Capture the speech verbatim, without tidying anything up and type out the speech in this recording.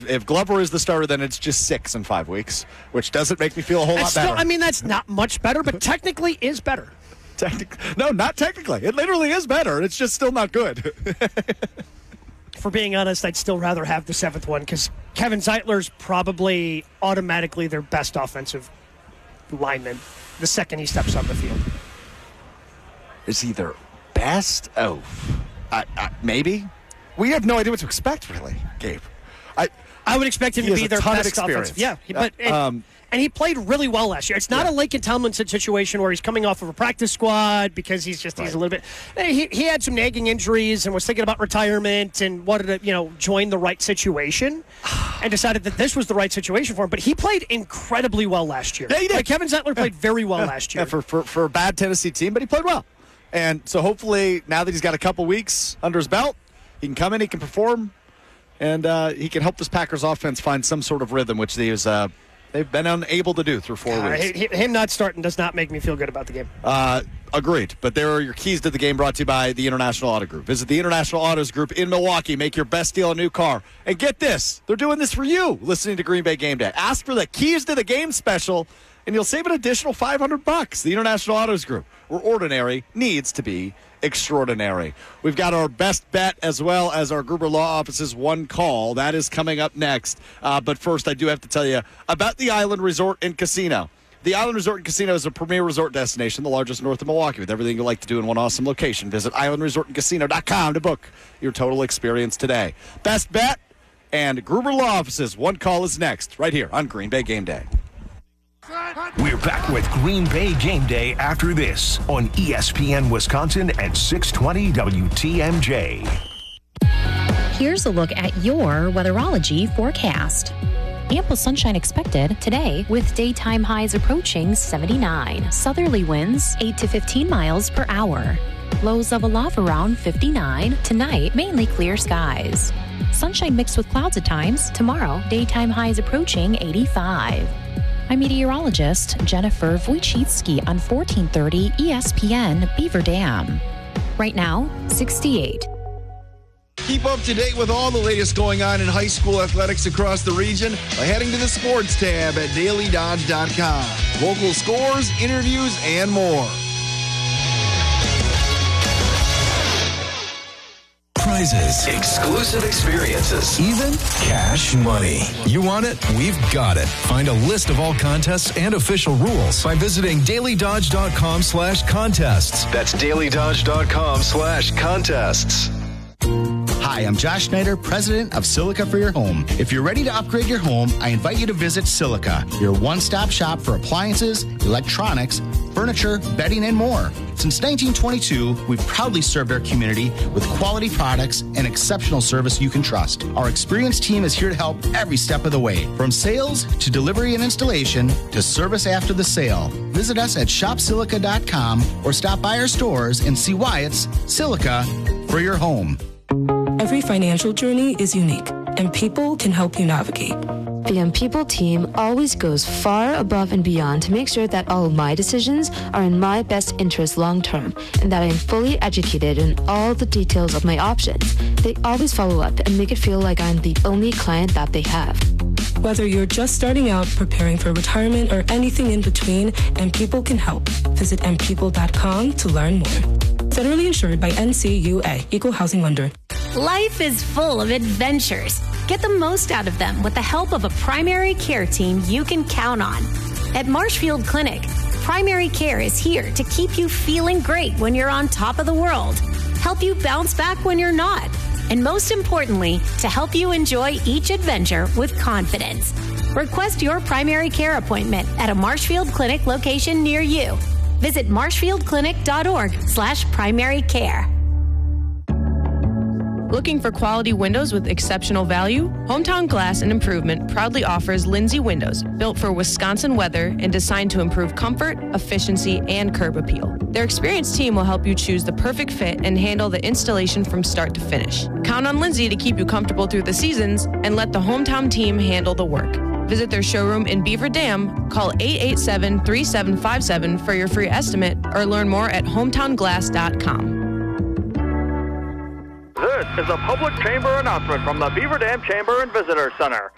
If Glover is the starter, then it's just six in five weeks, which doesn't make me feel a whole That's lot better. Still, I mean, that's not much better, but technically is better. Technic- no, not technically. It literally is better. It's just still not good. For being honest, I'd still rather have the seventh one because Kevin Zeitler's probably automatically their best offensive lineman the second he steps on the field. Is he their best? Oh, I, I, maybe. We have no idea what to expect, really, Gabe. I I would expect him he to has be a their ton of best experience. offensive. Yeah, he- but and, Um, and he played really well last year. It's not Yeah. a Lakin Tomlinson situation where he's coming off of a practice squad because he's just he's a little bit. He he had some nagging injuries and was thinking about retirement and wanted to you know join the right situation, and decided that this was the right situation for him. But he played incredibly well last year. Yeah, he did. Like Kevin Zeitler played very well last year. Yeah, for, for, for a bad Tennessee team, but he played well. And so hopefully now that he's got a couple weeks under his belt, he can come in, he can perform, and uh, he can help this Packers offense find some sort of rhythm, which they is, uh, they've been unable to do through four Uh, weeks. he- him not starting does not make me feel good about the game. Uh, agreed. But there are your keys to the game brought to you by the International Auto Group. Visit the International Autos Group in Milwaukee. Make your best deal on a new car. And get this, they're doing this for you, listening to Green Bay Game Day. Ask for the keys to the game special, and you'll save an additional five hundred bucks. The International Autos Group, where ordinary needs to be extraordinary. We've got our best bet as well as our Gruber Law Office's one call. That is coming up next. Uh, but first, I do have to tell you about the Island Resort and Casino. The Island Resort and Casino is a premier resort destination, the largest north of Milwaukee, with everything you like to do in one awesome location. Visit island resort and casino dot com to book your total experience today. Best bet and Gruber Law Offices. One call is next, right here on Green Bay Game Day. We're back with Green Bay Game Day after this on E S P N Wisconsin at six twenty W T M J. Here's a look at your weatherology forecast. Ample sunshine expected today with daytime highs approaching seventy-nine. Southerly winds eight to fifteen miles per hour. Lows level off around fifty-nine. Tonight, mainly clear skies. Sunshine mixed with clouds at times. Tomorrow, daytime highs approaching eighty-five. I'm meteorologist Jennifer Wojcicki on fourteen thirty E S P N Beaver Dam. Right now, sixty-eight. Keep up to date with all the latest going on in high school athletics across the region by heading to the sports tab at daily dodge dot com. Local scores, interviews, and more. Prizes, exclusive experiences, even cash money. You want it? We've got it. Find a list of all contests and official rules by visiting daily dodge dot com slash contests. That's daily dodge dot com slash contests. Hi, I'm Josh Schneider, president of Silica for Your Home. If you're ready to upgrade your home, I invite you to visit Silica, your one-stop shop for appliances, electronics, furniture, bedding, and more. Since nineteen twenty-two, we've proudly served our community with quality products and exceptional service you can trust. Our experienced team is here to help every step of the way, from sales to delivery and installation to service after the sale. Visit us at shop silica dot com or stop by our stores and see why it's Silica for your home. Every financial journey is unique, and People can help you navigate. The M People team always goes far above and beyond to make sure that all of my decisions are in my best interest long term, and that I am fully educated in all the details of my options. They always follow up and make it feel like I'm the only client that they have. Whether you're just starting out, preparing for retirement, or anything in between, M People can help. Visit m people dot com to learn more. Federally insured by N C U A, Equal Housing Lender. Life is full of adventures. Get the most out of them with the help of a primary care team you can count on. At Marshfield Clinic, primary care is here to keep you feeling great when you're on top of the world, help you bounce back when you're not, and most importantly, to help you enjoy each adventure with confidence. Request your primary care appointment at a Marshfield Clinic location near you. Visit marshfield clinic dot org slash primary care. Looking for quality windows with exceptional value? Hometown Glass and Improvement proudly offers Lindsay Windows, built for Wisconsin weather and designed to improve comfort, efficiency, and curb appeal. Their experienced team will help you choose the perfect fit and handle the installation from start to finish. Count on Lindsay to keep you comfortable through the seasons and let the hometown team handle the work. Visit their showroom in Beaver Dam, call eight eight seven, three seven five seven for your free estimate, or learn more at hometown glass dot com. This is a public chamber announcement from the Beaver Dam Chamber and Visitor Center.